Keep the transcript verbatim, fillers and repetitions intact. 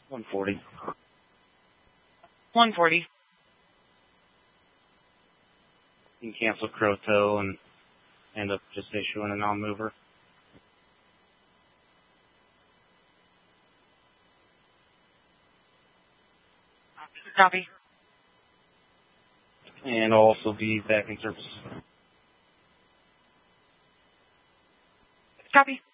one forty. one forty. You can cancel Croto and end up just issuing a non-mover. Copy. And I'll also be back in service. Copy.